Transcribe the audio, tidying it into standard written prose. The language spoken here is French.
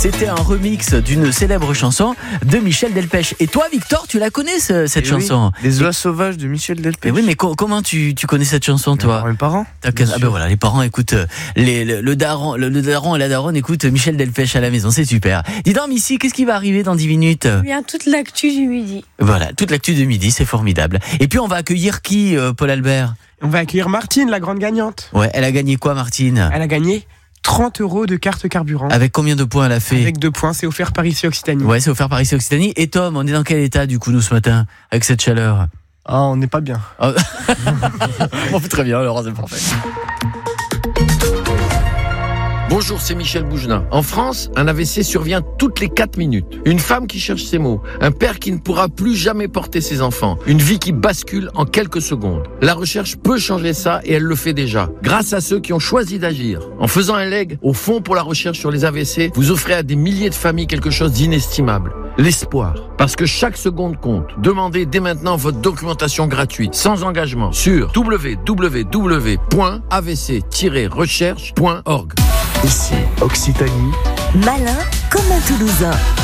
C'était un remix d'une célèbre chanson de Michel Delpech. Et toi, Victor, tu la connais cette chanson? Les oies sauvages de Michel Delpech. Mais oui, mais comment tu connais cette chanson, toi? Mes parents. Ah ben voilà, les parents écoutent le daron et la daronne écoutent Michel Delpech à la maison, c'est super. Dis donc, Missy, qu'est-ce qui va arriver dans 10 minutes? Eh bien, toute l'actu du midi. Voilà, toute l'actu de midi, c'est formidable. Et puis on va accueillir qui, Paul Albert? On va accueillir Martine, la grande gagnante. Ouais, elle a gagné quoi, Martine? Elle a gagné 30 € de carte carburant. Avec combien de points elle a fait? Avec 2 points, c'est offert par ici Occitanie. Ouais, c'est offert par ici Occitanie. Et Tom, on est dans quel état du coup nous ce matin avec cette chaleur? Ah, on n'est pas bien. Oh. Bon, très bien, alors c'est parfait. Bonjour, c'est Michel Bougenat. En France, un AVC survient toutes les 4 minutes. Une femme qui cherche ses mots, un père qui ne pourra plus jamais porter ses enfants, une vie qui bascule en quelques secondes. La recherche peut changer ça et elle le fait déjà, grâce à ceux qui ont choisi d'agir. En faisant un leg au Fonds pour la recherche sur les AVC, vous offrez à des milliers de familles quelque chose d'inestimable. L'espoir. Parce que chaque seconde compte. Demandez dès maintenant votre documentation gratuite, sans engagement, sur www.avc-recherche.org. Ici, Occitanie. Malin comme un Toulousain.